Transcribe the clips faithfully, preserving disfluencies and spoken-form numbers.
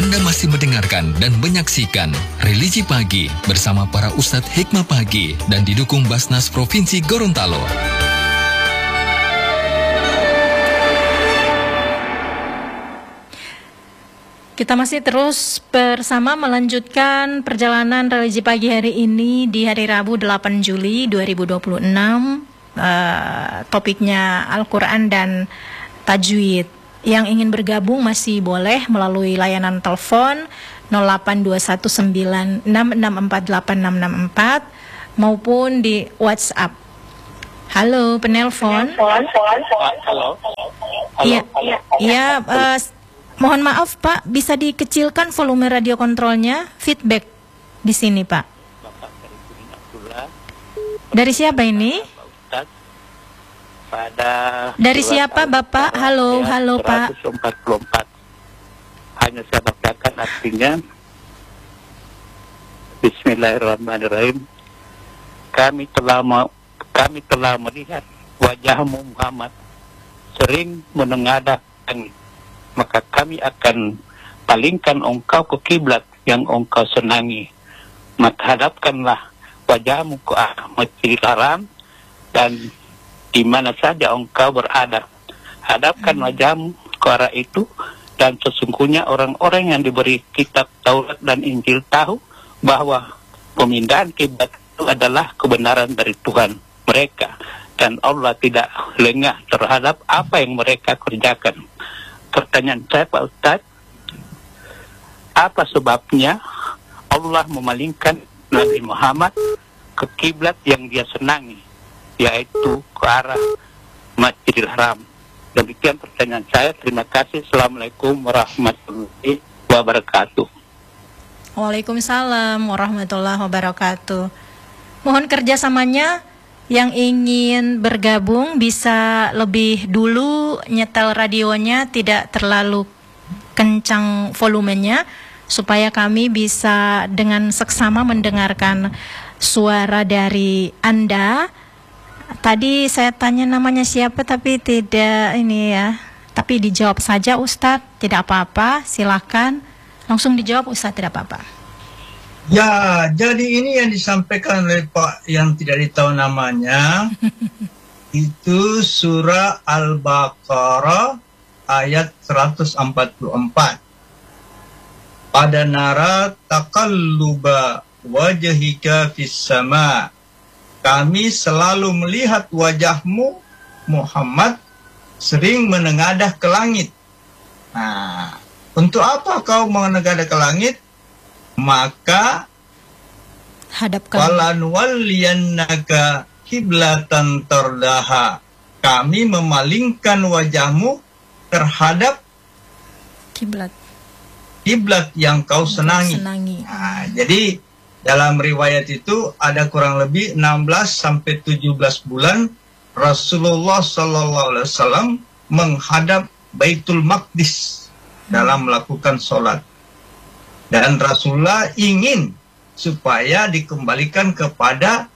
Anda masih mendengarkan dan menyaksikan Religi Pagi bersama para Ustadz Hikmah Pagi dan didukung Basnas Provinsi Gorontalo. Kita masih terus bersama melanjutkan perjalanan Religi Pagi hari ini di hari Rabu delapan Juli dua ribu dua puluh enam. Uh, topiknya Al-Quran dan Tajwid. Yang ingin bergabung masih boleh melalui layanan telepon nol delapan dua satu sembilan enam enam empat delapan enam enam empat maupun di WhatsApp. Halo, penelpon. Halo. Iya, iya. Uh, mohon maaf Pak, bisa dikecilkan volume radio kontrolnya? Feedback di sini Pak. Dari siapa ini? Pada dari siapa Bapak? Halo, halo Pak. seratus empat puluh empat. Hanya saya bacakan artinya. Bismillahirrahmanirrahim. Kami telah mau, kami telah melihat wajahmu Muhammad sering menengadah kami, maka kami akan palingkan engkau ke kiblat yang engkau senangi. Maka hadapkanlah wajahmu ke arah Masjidil Haram dan di mana saja engkau berada, hadapkan wajahmu ke arah itu, dan sesungguhnya orang-orang yang diberi kitab Taurat dan Injil tahu bahwa pemindahan kiblat itu adalah kebenaran dari Tuhan mereka, dan Allah tidak lengah terhadap apa yang mereka kerjakan. Pertanyaan saya Pak Ustadz, apa sebabnya Allah memalingkan Nabi Muhammad ke kiblat yang dia senangi, yaitu ke arah Masjidil Haram? Demikian pertanyaan saya. Terima kasih. Assalamualaikum warahmatullahi wabarakatuh. Waalaikumsalam warahmatullahi wabarakatuh. Mohon kerjasamanya, yang ingin bergabung bisa lebih dulu nyetel radionya, tidak terlalu kencang volumenya, supaya kami bisa dengan seksama mendengarkan suara dari Anda. Tadi saya tanya namanya siapa tapi tidak ini ya. Tapi dijawab saja Ustadz, tidak apa-apa, silakan. Langsung dijawab Ustadz, tidak apa-apa. Ya, jadi ini yang disampaikan oleh Pak yang tidak ditahu namanya. Itu surah Al-Baqarah ayat seratus empat puluh empat. Pada nara taqalluba wajhika fis sama'. Kami selalu melihat wajahmu Muhammad sering menengadah ke langit. Nah, untuk apa kau menengadah ke langit? Maka hadapkan walanuwalliyannaka kiblatan tardaha. Kami memalingkan wajahmu terhadap kiblat kiblat yang kau senangi. senangi. Nah, jadi dalam riwayat itu ada kurang lebih enam belas sampai tujuh belas bulan Rasulullah Sallallahu Alaihi Wasallam menghadap Baitul Maqdis dalam melakukan sholat. Dan Rasulullah ingin supaya dikembalikan kepada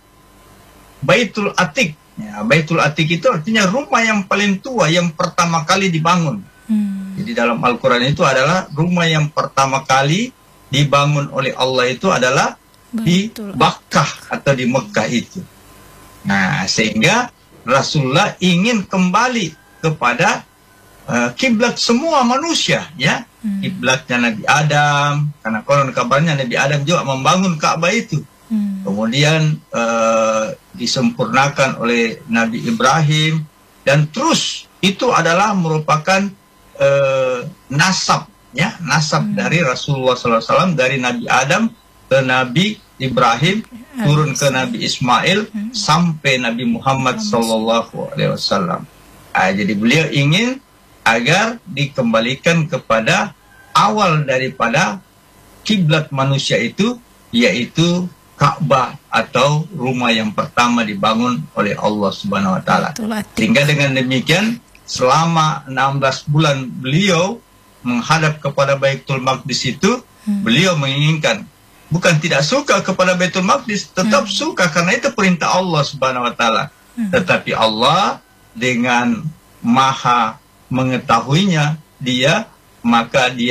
Baitul Atiq. Ya, Baitul Atiq itu artinya rumah yang paling tua yang pertama kali dibangun. Hmm. Jadi dalam Al-Quran itu adalah rumah yang pertama kali dibangun oleh Allah itu adalah di Bakkah atau di Mekah itu. Nah, sehingga Rasulullah ingin kembali kepada uh, kiblat semua manusia, ya. Hmm. Kiblatnya Nabi Adam, karena konon kabarnya Nabi Adam juga membangun Ka'bah itu. Hmm. Kemudian uh, disempurnakan oleh Nabi Ibrahim, dan terus itu adalah merupakan uh, nasab, ya, nasab hmm. dari Rasulullah Sallallahu Alaihi Wasallam, dari Nabi Adam ke Nabi Ibrahim, turun ke Nabi Ismail, hmm. sampai Nabi Muhammad Sallallahu Alaihi Wasallam. Nah, jadi beliau ingin agar dikembalikan kepada awal daripada kiblat manusia itu, yaitu Ka'bah atau rumah yang pertama dibangun oleh Allah Subhanahu Wa Taala. Sehingga dengan demikian selama enam belas bulan beliau menghadap kepada Baitul Maqdis itu, hmm. beliau menginginkan, bukan tidak suka kepada Baitul Maqdis, tetap hmm. suka karena itu perintah Allah Subhanahu Wa Taala. Hmm. Tetapi Allah dengan maha mengetahuinya dia, maka dia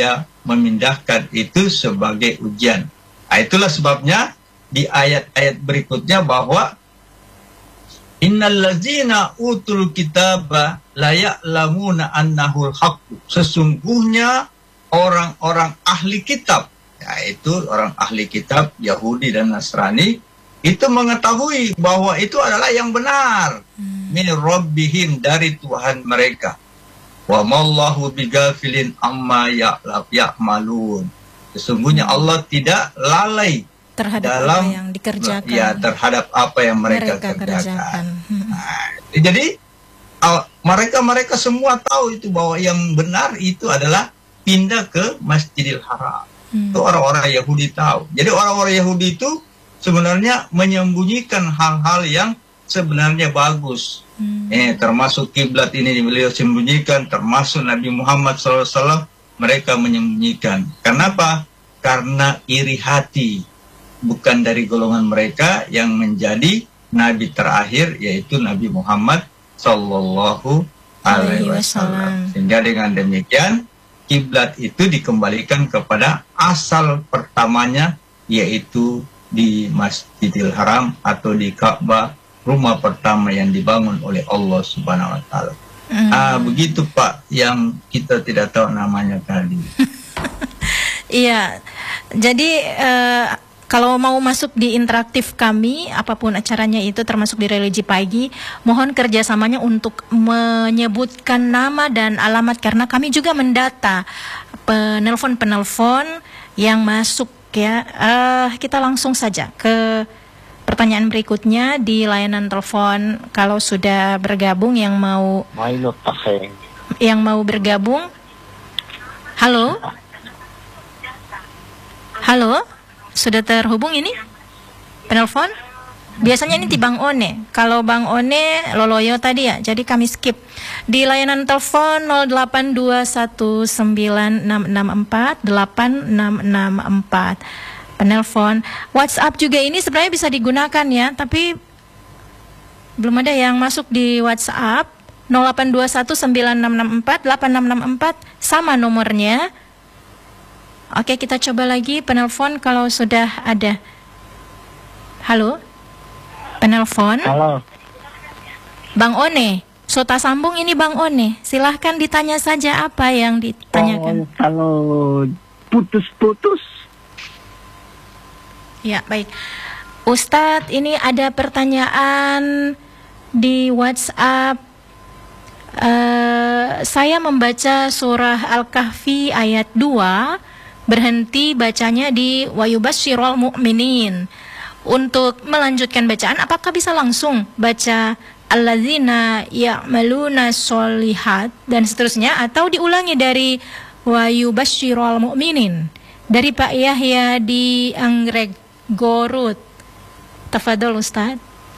memindahkan itu sebagai ujian. Nah, itulah sebabnya di ayat-ayat berikutnya bahwa innallazina utul kitaba la ya'lamuna annahul haqqu. Sesungguhnya orang-orang ahli kitab, yaitu orang ahli kitab Yahudi dan Nasrani, itu mengetahui bahwa itu adalah yang benar hmm. min rabbihim, dari Tuhan mereka. Wa mallahu bighafilin amma ya'malun. Sesungguhnya hmm. Allah tidak lalai terhadap dalam apa yang dikerjakan, ya terhadap apa yang mereka, mereka kerjakan. kerjakan. Hmm. Nah, jadi mereka-mereka semua tahu itu bahwa yang benar itu adalah pindah ke Masjidil Haram. Hmm. Itu orang-orang Yahudi tahu. Jadi orang-orang Yahudi itu sebenarnya menyembunyikan hal-hal yang sebenarnya bagus. Hmm. Eh, termasuk kiblat ini beliau sembunyikan, termasuk Nabi Muhammad shallallahu alaihi wasallam mereka menyembunyikan. Kenapa? Karena iri hati. Bukan dari golongan mereka yang menjadi nabi terakhir, yaitu Nabi Muhammad Sallallahu Alaihi Wasallam. Sehingga dengan demikian kiblat itu dikembalikan kepada asal pertamanya, yaitu di Masjidil Haram atau di Ka'bah, rumah pertama yang dibangun oleh Allah Subhanahu Wa Taala. Mm. Ah, begitu Pak, yang kita tidak tahu namanya tadi. Iya, jadi uh... kalau mau masuk di interaktif kami, apapun acaranya itu termasuk di Religi Pagi, mohon kerjasamanya untuk menyebutkan nama dan alamat, karena kami juga mendata penelpon-penelpon yang masuk ya. Uh, kita langsung saja ke pertanyaan berikutnya di layanan telepon. Kalau sudah bergabung yang mau yang mau bergabung, halo, halo. Sudah terhubung ini penelpon? Biasanya ini di Bang One. Kalau Bang One Loloyo tadi ya, jadi kami skip. Di layanan telepon nol delapan dua satu sembilan enam enam empat delapan enam enam empat. Penelpon. WhatsApp juga ini sebenarnya bisa digunakan ya, tapi belum ada yang masuk di WhatsApp. nol delapan dua satu sembilan enam enam empat delapan enam enam empat sama nomornya. Oke, kita coba lagi penelpon kalau sudah ada. Halo? Penelpon? Halo. Bang One, Sota sambung ini Bang One. Silahkan ditanya saja apa yang ditanyakan. Oh, kalau putus-putus. Ya, baik. Ustadz, ini ada pertanyaan di WhatsApp. Uh, saya membaca surah Al-Kahfi ayat dua, berhenti bacanya di wa yubasyirul mu'minin. Untuk melanjutkan bacaan, apakah bisa langsung baca alladzina ya'maluna sholihat dan seterusnya, atau diulangi dari wa yubasyirul mu'minin? Dari Pak Yahya di Anggrek Gorut. Tafadhol Ustaz.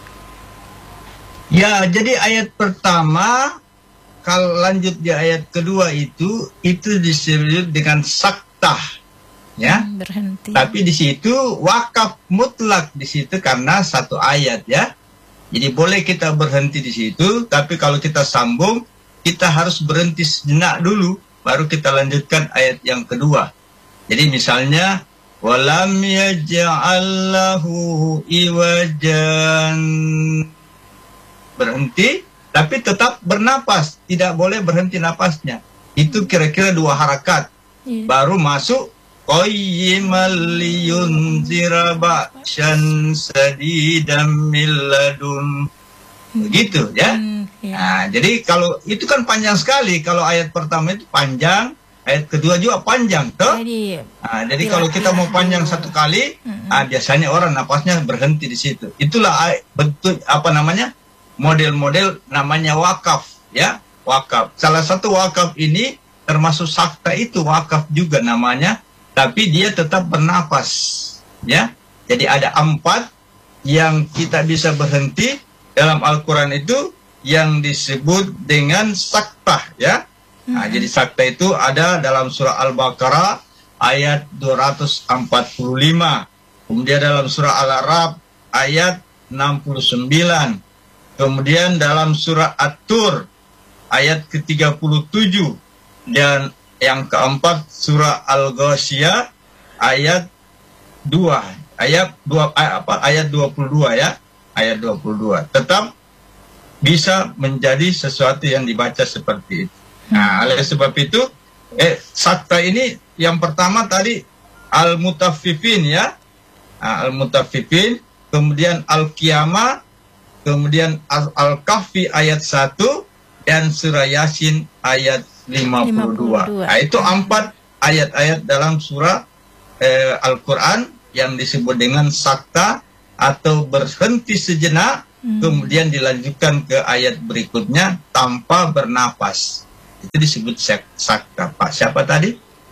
Ya, jadi ayat pertama, kalau lanjut di ayat kedua itu, itu disebut dengan saktah, ya. Hmm, berhenti. Tapi di situ wakaf mutlak di situ karena satu ayat, ya. Jadi boleh kita berhenti di situ, tapi kalau kita sambung, kita harus berhenti sejenak dulu, baru kita lanjutkan ayat yang kedua. Jadi misalnya, walam yaj'allahu iwajan, berhenti, tapi tetap bernapas, tidak boleh berhenti napasnya. Itu kira-kira dua harakat. Yeah. Baru masuk qayyimal liyunzira ba'syan sadidam min ladun. Begitu ya. Mm, yeah. Nah, jadi kalau itu kan panjang sekali. Kalau ayat pertama itu panjang, ayat kedua juga panjang, toh. Jadi, nah, jadi kalau kita mau panjang satu kali, mm-hmm. nah, biasanya orang napasnya berhenti di situ. Itulah bentuk apa namanya? Model-model namanya wakaf, ya, wakaf. Salah satu wakaf ini termasuk sakta itu wakaf juga namanya, tapi dia tetap bernapas, ya. Jadi ada empat yang kita bisa berhenti dalam Al-Quran itu yang disebut dengan sakta, ya. Nah, hmm. jadi sakta itu ada dalam surah Al-Baqarah ayat dua ratus empat puluh lima, kemudian dalam surah Al-A'raf ayat enam puluh sembilan. Kemudian dalam surah At-Tur ayat ke tiga puluh tujuh dan yang keempat surah Al-Ghasyiyah ayat dua, ayat dua apa ayat dua puluh dua ya, ayat dua puluh dua. Tetap bisa menjadi sesuatu yang dibaca seperti itu. Nah, oleh sebab itu eh sakta ini yang pertama tadi Al-Mutaffifin ya. Nah, Al-Mutaffifin, kemudian Al-Qiyamah, kemudian Al-Kahfi ayat satu dan surah Yasin ayat lima puluh dua. Nah, itu empat ayat-ayat dalam surah eh, Al-Qur'an yang disebut dengan sakta atau berhenti sejenak, hmm. kemudian dilanjutkan ke ayat berikutnya tanpa bernapas. Itu disebut sakta. Pak, siapa tadi?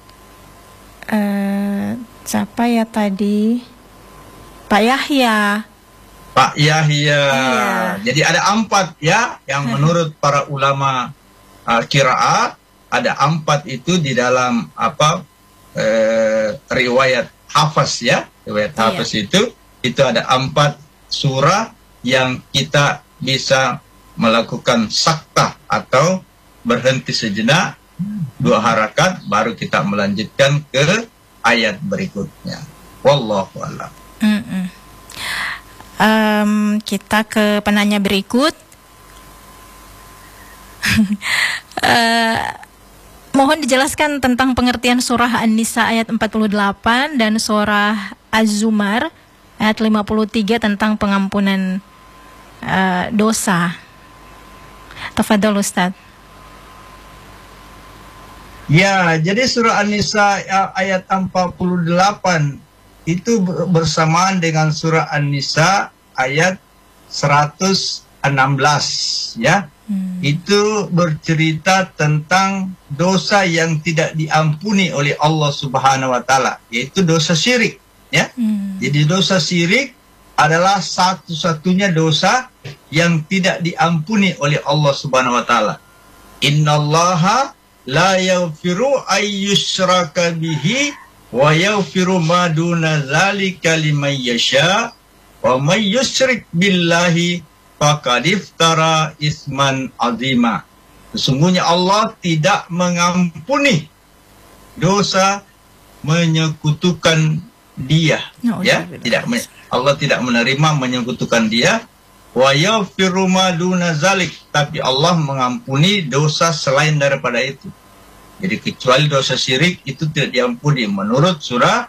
Uh, siapa ya tadi? Pak Yahya. Pak Yahya. Iya. Jadi ada empat ya, yang menurut para ulama uh, qiraat, ada empat itu di dalam apa uh, riwayat Hafs ya, riwayat iya. Hafs itu itu ada empat surah yang kita bisa melakukan sakta atau berhenti sejenak dua harakat baru kita melanjutkan ke ayat berikutnya. Wallahu a'lam. Mm-mm. Um, kita ke penanya berikut. uh, mohon dijelaskan tentang pengertian surah An-Nisa ayat empat puluh delapan dan surah Az-Zumar ayat lima puluh tiga tentang pengampunan uh, dosa. Tafadhol Ustaz. Ya, jadi surah An-Nisa ayat empat puluh delapan itu bersamaan dengan surah An-Nisa ayat seratus enam belas ya. Hmm. Itu bercerita tentang dosa yang tidak diampuni oleh Allah Subhanahu wa taala, yaitu dosa syirik ya. Hmm. Jadi dosa syirik adalah satu-satunya dosa yang tidak diampuni oleh Allah Subhanahu wa taala. Innallaha la yaghfiru ayyushraka bihi wa yaghfiru ma duna dzalika liman yasha wa may yusyrik billahi faqad iftara isman azima. Sesungguhnya Allah tidak mengampuni dosa menyekutukan Dia. No, ya, tidak Allah tidak menerima menyekutukan Dia. Wa yaghfiru ma duna dzalik, tapi Allah mengampuni dosa selain daripada itu. Jadi kecuali dosa syirik itu tidak diampuni menurut surah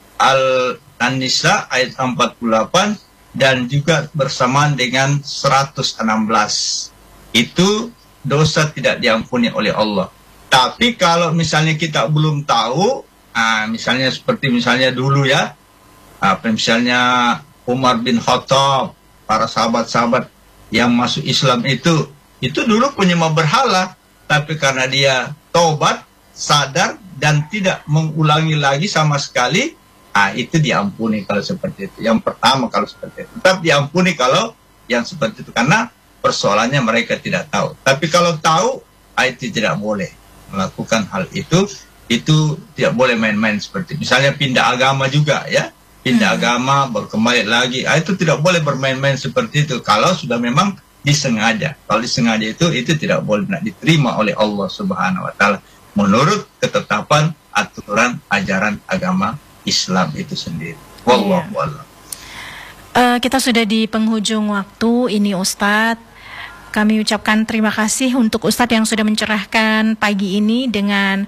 Al-Nisa ayat empat puluh delapan dan juga bersamaan dengan seratus enam belas. Itu dosa tidak diampuni oleh Allah. Tapi kalau misalnya kita belum tahu, nah, misalnya seperti misalnya dulu ya, apa misalnya Umar bin Khattab, para sahabat-sahabat yang masuk Islam itu, itu dulu penyembah berhala, tapi karena dia taubat, sadar dan tidak mengulangi lagi sama sekali, ah itu diampuni kalau seperti itu. Yang pertama kalau seperti itu. Tetap diampuni kalau yang seperti itu karena persoalannya mereka tidak tahu. Tapi kalau tahu, ah itu tidak boleh melakukan hal itu. Itu tidak boleh main-main seperti misalnya pindah agama juga ya. Pindah hmm. agama baru kembali lagi. Ah itu tidak boleh bermain-main seperti itu kalau sudah memang disengaja. Kalau disengaja itu itu tidak boleh diterima oleh Allah Subhanahu wa taala menurut ketetapan aturan ajaran agama Islam itu sendiri. Wallahu a'lam. Uh, kita sudah di penghujung waktu ini Ustadz. Kami ucapkan terima kasih untuk Ustadz yang sudah mencerahkan pagi ini dengan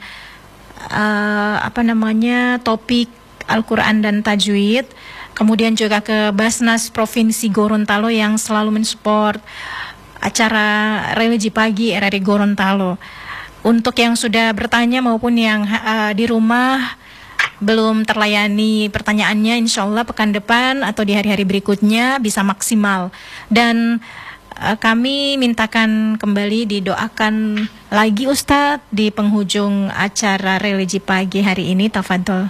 uh, apa namanya topik Al-Quran dan Tajwid. Kemudian juga ke Basnas Provinsi Gorontalo yang selalu mensupport acara religi pagi R R I Gorontalo. Untuk yang sudah bertanya maupun yang uh, di rumah belum terlayani pertanyaannya, insya Allah pekan depan atau di hari-hari berikutnya bisa maksimal. Dan uh, kami mintakan kembali didoakan lagi Ustadz di penghujung acara religi pagi hari ini. Tafadhol.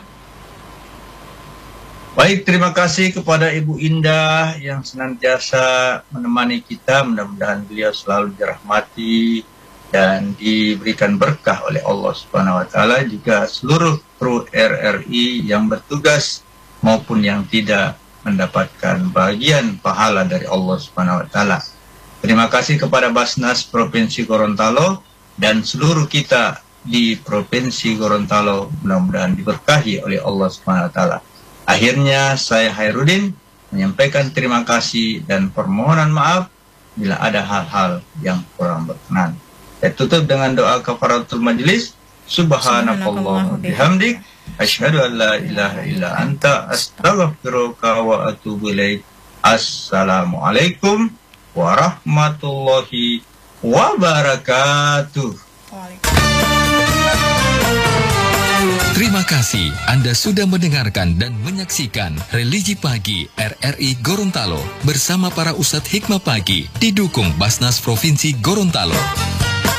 Baik, terima kasih kepada Ibu Indah yang senantiasa menemani kita. Mudah-mudahan beliau selalu dirahmati dan diberikan berkah oleh Allah Subhanahu wa taala, juga seluruh kru R R I yang bertugas maupun yang tidak mendapatkan bagian pahala dari Allah Subhanahu wa taala. Terima kasih kepada Basnas Provinsi Gorontalo dan seluruh kita di Provinsi Gorontalo mudah-mudahan diberkahi oleh Allah Subhanahu wa taala. Akhirnya saya Hairudin menyampaikan terima kasih dan permohonan maaf bila ada hal-hal yang kurang berkenan. Saya tutup dengan doa kafaratul majlis. Subhanakallah bihamdik asyhadu an la ilaha illa anta astaghfiruka wa atubu ilaik. Assalamualaikum warahmatullahi wabarakatuh. Terima kasih Anda sudah mendengarkan dan menyaksikan Religi Pagi R R I Gorontalo bersama para Ustadz Hikmah Pagi didukung Basnas Provinsi Gorontalo.